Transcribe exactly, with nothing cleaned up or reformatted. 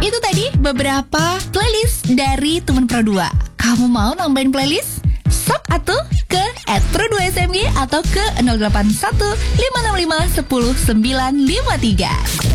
Itu tadi beberapa playlist dari teman Pro dua. Kamu mau nambahin playlist? Sok atuh ke at pro dua S M G atau ke nol delapan satu lima enam lima satu nol sembilan lima tiga.